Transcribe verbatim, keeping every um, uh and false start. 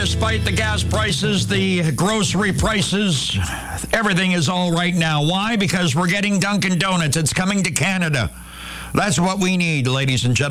Despite the gas prices, the grocery prices, everything is all right now. Why? Because we're getting Dunkin' Donuts. It's coming to Canada. That's what we need, ladies and gentlemen.